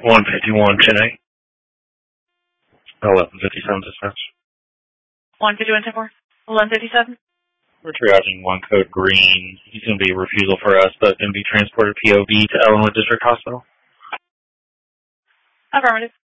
151 Chennai. 1157 dispatch. 151 1157. We're triaging one code green. He's going to be a refusal for us, but going to be transported POV to Ellenwood District Hospital. Affirmative.